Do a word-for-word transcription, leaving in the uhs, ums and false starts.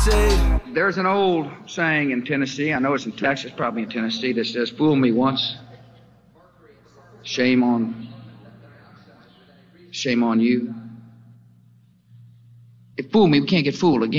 say. There's an old saying in Tennessee, I know it's in Texas, probably in Tennessee, that says, fool me once, shame on, shame on you. If fool me, we can't get fooled again.